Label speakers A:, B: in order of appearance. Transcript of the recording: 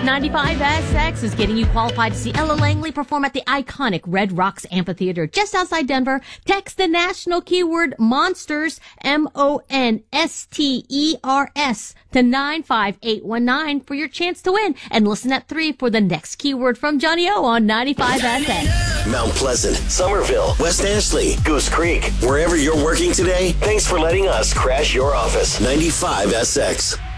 A: 95SX is getting you qualified to see Ella Langley perform at the iconic Red Rocks Amphitheater just outside Denver. Text the national keyword MONSTERS, MONSTERS, to 95819 for your chance to win. And listen at 3 for the next keyword from Johnny O on 95SX.
B: Mount Pleasant, Somerville, West Ashley, Goose Creek. Wherever you're working today, thanks for letting us crash your office. 95SX.